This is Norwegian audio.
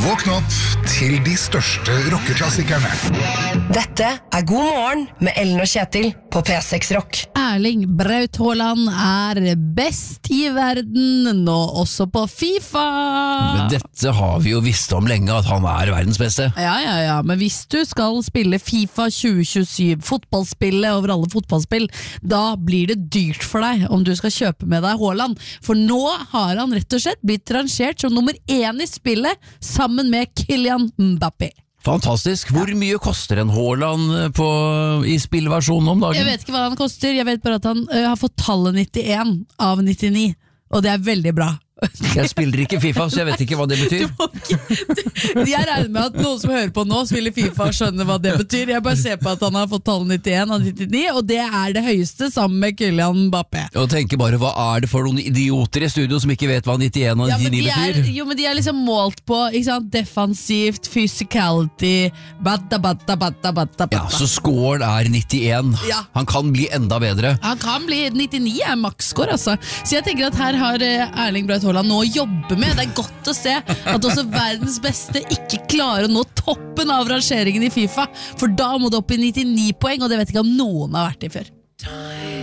Våkn opp til de største rockeklassikerne. Dette God morgen med Ellen og Kjetil på P6 Rock. Erling Braut Haaland best i verden, nå også på FIFA. Men dette har vi jo visst om lenge, at han verdens beste. Ja, men hvis du skal spille FIFA 2027, fotballspillet over alle fotballspill, da blir det dyrt for deg om du skal kjøpe med deg Haaland. For nå har han rett og slett blitt rangert som nummer 1 i spillet, sammen med Kylian Mbappé. Fantastisk. Hvor mye koster en Haaland i spillversjonen om dagen? Jeg vet ikke hva han koster, jeg vet bare at han har fått tallet 91 av 99, og det veldig bra. Jeg spiller ikke FIFA, så jeg vet ikke hva det betyr. Jeg regner med at noen som hører på nå spiller FIFA og skjønner hva det betyr. Jeg bare ser på at han har fått tallet 91 av 99, og det det høyeste sammen med Kylian Mbappé. Og tenker bare, hva det for noen idioter i studio som ikke vet hva 91 av 99 betyr? Men de liksom målt på, ikke sant, defensivt, physicality, batta. Ja, så scoren 91. Ja. Han kan bli enda bedre. Han kan bli 99 maksscore, altså. Så jeg tenker at her har Erling Braut Haaland nå å jobbe med. Det godt å se at også verdens beste ikke klarer å nå toppen av rangeringen i FIFA, for da må det opp i 99 poeng, og det vet ikke om noen har vært i før.